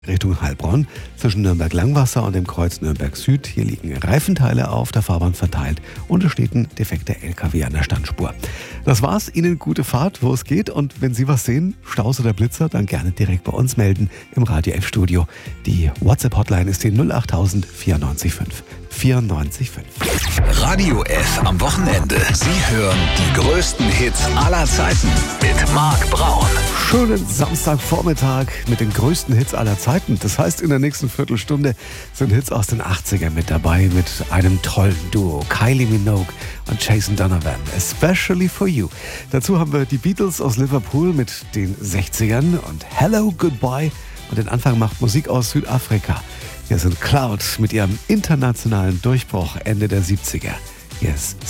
Richtung Heilbronn zwischen Nürnberg-Langwasser und dem Kreuz Nürnberg-Süd. Hier liegen Reifenteile auf der Fahrbahn verteilt und es steht ein defekter LKW an der Standspur. Das war's. Ihnen gute Fahrt, wo es geht. Und wenn Sie was sehen, Staus oder Blitzer, dann gerne direkt bei uns melden im Radio F Studio. Die WhatsApp-Hotline ist die 08000 94 5 94 5. Radio F am Wochenende. Sie hören die größten Hits aller Zeiten mit Marc Braun. Schönen Samstagvormittag mit den größten Hits aller Zeiten. Das heißt, in der nächsten Viertelstunde sind Hits aus den 80ern mit dabei mit einem tollen Duo. Kylie Minogue und Jason Donovan. Especially for you. Dazu haben wir die Beatles aus Liverpool mit den 60ern und Hello Goodbye. Und den Anfang macht Musik aus Südafrika. Hier sind Cloud mit ihrem internationalen Durchbruch Ende der 70er. Hier ist